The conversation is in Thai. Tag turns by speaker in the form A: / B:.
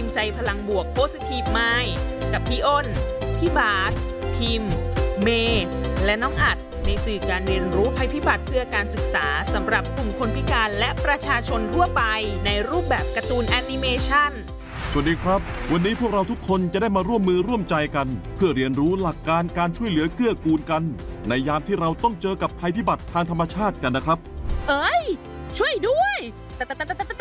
A: ใจพลังบวก Positive Mind กับพี่อ้น พี่บาสพิมพ์ เมย์และน้องอัดในสื่อการเรียนรู้ภัยพิบัติเพื่อการศึกษาสำหรับกลุ่มคนพิการและประชาชนทั่วไปในรูปแบบการ์ตูนแอนิเมชัน
B: สวัสดีครับวันนี้พวกเราทุกคนจะได้มาร่วมมือร่วมใจกันเพื่อเรียนรู้หลักการการช่วยเหลือเกื้อกูลกันในยามที่เราต้องเจอกับภัยพิบัติทางธรรมชาติกันนะครับ
C: เอ้ยช่วยด้วย